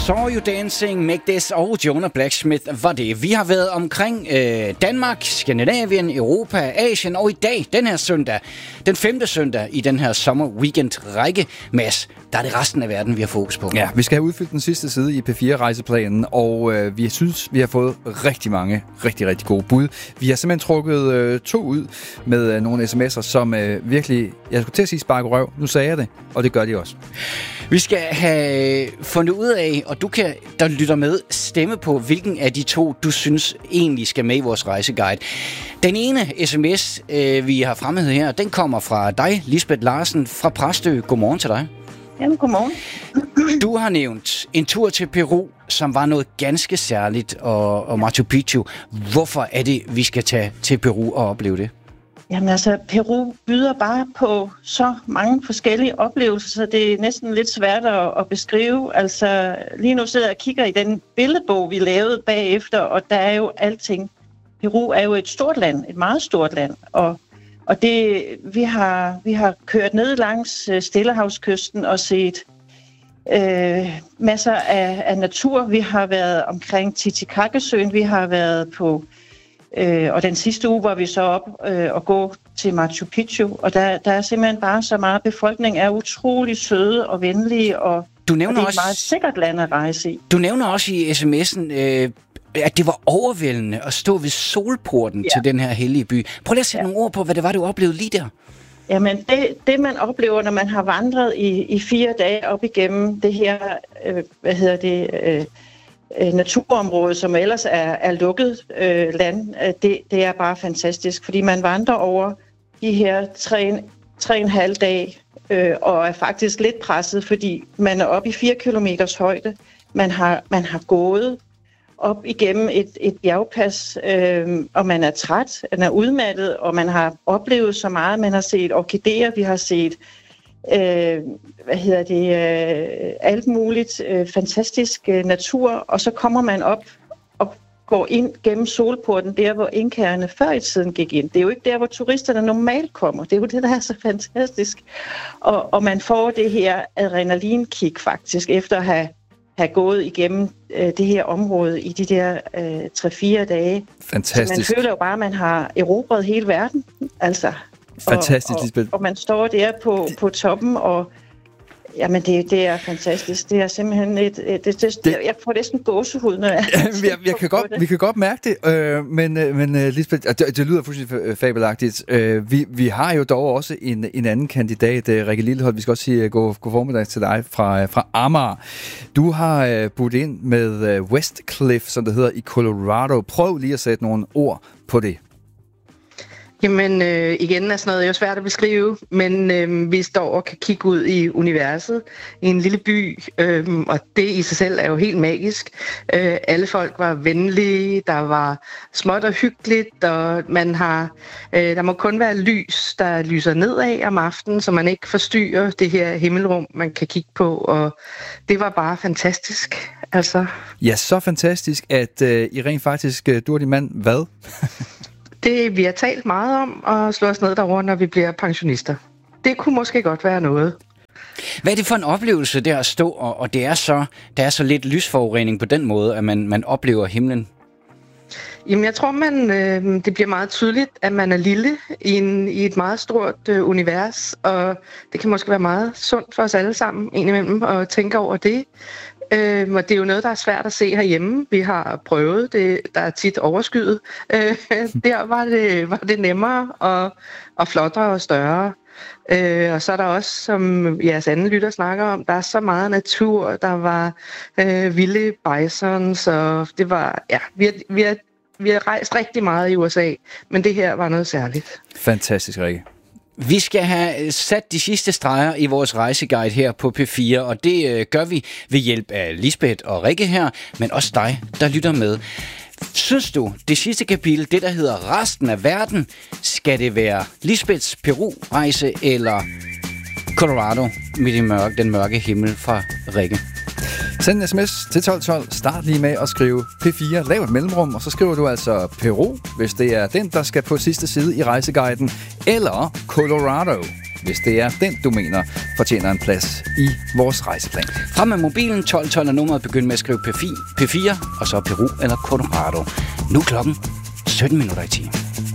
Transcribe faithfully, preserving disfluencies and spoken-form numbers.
Saw You Dancing, Make This og Jonah Blacksmith var det. Vi har været omkring øh, Danmark, Skandinavien, Europa, Asien og i dag, den her søndag, den femte søndag i den her sommer weekend række, Mads, der er det resten af verden, vi har fokus på. Ja, vi skal have udfyldt den sidste side i P fire-rejseplanen, og øh, vi synes, vi har fået rigtig mange, rigtig, rigtig gode bud. Vi har simpelthen trukket øh, to ud med øh, nogle sms'er, som øh, virkelig, jeg skulle til at sige sparke røv, nu sagde jeg det, og det gør de også. Vi skal have fundet ud af, og du kan, der lytter med, stemme på, hvilken af de to, du synes egentlig skal med i vores rejseguide. Den ene sms, øh, vi har fremhævet her, den kommer fra dig, Lisbeth Larsen fra Præstø. Godmorgen til dig. Jamen, godmorgen. Du har nævnt en tur til Peru, som var noget ganske særligt, og, og Machu Picchu. Hvorfor er det, vi skal tage til Peru og opleve det? Jamen altså, Peru byder bare på så mange forskellige oplevelser, så det er næsten lidt svært at, at beskrive. Altså, lige nu sidder jeg og kigger i den billedbog, vi lavede bagefter, og der er jo alting. Peru er jo et stort land, et meget stort land, og, og det, vi, har, vi har kørt ned langs Stillehavskysten og set øh, masser af, af natur. Vi har været omkring Titicacasøen, vi har været på... Øh, og den sidste uge var vi så op øh, og gå til Machu Picchu, og der, der er simpelthen bare så meget. Befolkningen er utrolig søde og venlige, og, du nævner og det er også, et meget sikkert land at rejse i. Du nævner også i sms'en, øh, at det var overvældende at stå ved solporten ja. til den her hellige by. Prøv lige at sætte ja. nogle ord på, hvad det var, du oplevede lige der. Jamen, det, det man oplever, når man har vandret i, i fire dage op igennem det her, øh, hvad hedder det... Øh, naturområde, som ellers er, er lukket øh, land, det, det er bare fantastisk, fordi man vandrer over de her tre, tre og en halv dag, øh, og er faktisk lidt presset, fordi man er oppe i fire kilometers højde. Man har, man har gået op igennem et, et bjergpas, øh, og man er træt, man er udmattet, og man har oplevet så meget. Man har set orkideer, vi har set Øh, hvad hedder det, øh, alt muligt øh, fantastisk øh, natur, og så kommer man op og går ind gennem solporten, der hvor indkærerne før i tiden gik ind. Det er jo ikke der, hvor turisterne normalt kommer. Det er jo det, der er så fantastisk. Og, og man får det her adrenalinkick faktisk, efter at have, have gået igennem øh, det her område i de der øh, tre-fire dage. Fantastisk. Så man føler jo bare, at man har erobret hele verden. Altså... Fantastisk, Lisbeth. Og, og man står der på, på toppen, og jamen det, det er fantastisk. Det er simpelthen et... et det, det, det, jeg får næsten gåsehud, når jeg... Ja, jeg, jeg kan godt, vi kan godt mærke det, øh, men, øh, men uh, Lisbeth, det, det lyder fuldstændig fabelagtigt. Øh, vi, vi har jo dog også en, en anden kandidat, uh, Rikke Lilleholt. Vi skal også sige uh, god, god formiddag til dig fra, uh, fra Amager. Du har uh, budt ind med uh, West Cliff, som det hedder, i Colorado. Prøv lige at sætte nogle ord på det. Jamen, øh, igen er sådan noget jo svært at beskrive, men øh, vi står og kan kigge ud i universet i en lille by, øh, og det i sig selv er jo helt magisk. Øh, alle folk var venlige, der var småt og hyggeligt, og man har, øh, der må kun være lys, der lyser nedad om aftenen, så man ikke forstyrrer det her himmelrum, man kan kigge på, og det var bare fantastisk. Altså. Ja, så fantastisk, at øh, I rent faktisk, du og din mand, hvad? Det vi har talt meget om, at slå os ned derovre, når vi bliver pensionister. Det kunne måske godt være noget. Hvad er det for en oplevelse der at stå, og, og det er så, der er så lidt lysforurening på den måde, at man, man oplever himlen? Jamen, jeg tror, man, øh, det bliver meget tydeligt, at man er lille i, en, i et meget stort øh, univers, og det kan måske være meget sundt for os alle sammen indimellem at tænke over det. Øh, og det er jo noget, der er svært at se herhjemme. Vi har prøvet det, der er tit overskyet. Øh, der var det, var det nemmere og, og flottere og større. Øh, og så er der også, som jeres anden lytter snakker om, der er så meget natur. Der var øh, vilde bisons, og det var, ja, vi har, vi, har, vi har rejst rigtig meget i U S A, men det her var noget særligt. Fantastisk, Rikke. Vi skal have sat de sidste streger i vores rejseguide her på P fire, og det øh, gør vi ved hjælp af Lisbeth og Rikke her, men også dig, der lytter med. Synes du, det sidste kapitel, det der hedder resten af verden, skal det være Lisbeths Peru-rejse eller Colorado med den mørke, den mørke himmel fra Rikke? Send en sms til tolv tolv. Start lige med at skrive P fire. Lav et mellemrum, og så skriver du altså Peru, hvis det er den, der skal på sidste side i rejseguiden, eller Colorado. hvis det er den, du mener, fortjener en plads i vores rejseplan. Frem med mobilen, tolv tolv er nummeret, begynd med at skrive P fire, og så Peru eller Colorado. Nu klokken sytten minutter i ti.